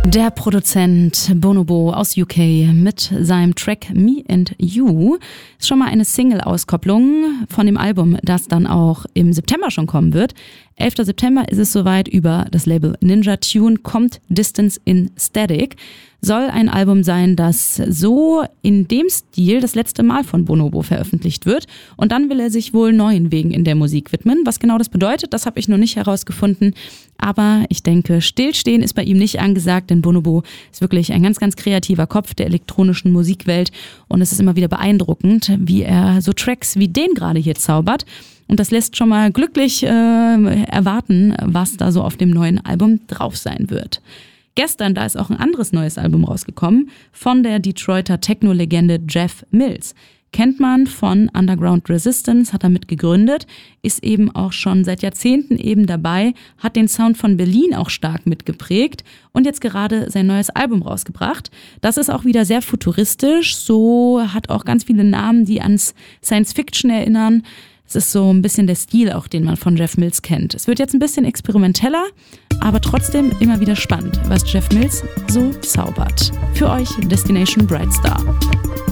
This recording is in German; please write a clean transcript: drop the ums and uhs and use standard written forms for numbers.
Der Produzent Bonobo aus UK mit seinem Track Me and You ist schon mal eine Single-Auskopplung von dem Album, das dann auch im September schon kommen wird. 11. September ist es soweit. Über das Label Ninja Tune kommt Distance in Static. Soll ein Album sein, das so in dem Stil das letzte Mal von Bonobo veröffentlicht wird. Und dann will er sich wohl neuen Wegen in der Musik widmen. Was genau das bedeutet, das habe ich noch nicht herausgefunden. Aber ich denke, Stillstehen ist bei ihm nicht angesagt, denn Bonobo ist wirklich ein ganz, ganz kreativer Kopf der elektronischen Musikwelt. Und es ist immer wieder beeindruckend, wie er so Tracks wie den gerade hier zaubert. Und das lässt schon mal glücklich erwarten, was da so auf dem neuen Album drauf sein wird. Gestern, da ist auch ein anderes neues Album rausgekommen von der Detroiter Techno-Legende Jeff Mills. Kennt man von Underground Resistance, hat er mit gegründet, ist eben auch schon seit Jahrzehnten eben dabei, hat den Sound von Berlin auch stark mitgeprägt und jetzt gerade sein neues Album rausgebracht. Das ist auch wieder sehr futuristisch, so hat auch ganz viele Namen, die ans Science-Fiction erinnern. Es ist so ein bisschen der Stil auch, den man von Jeff Mills kennt. Es wird jetzt ein bisschen experimenteller, aber trotzdem immer wieder spannend, was Jeff Mills so zaubert. Für euch Destination Bright Star.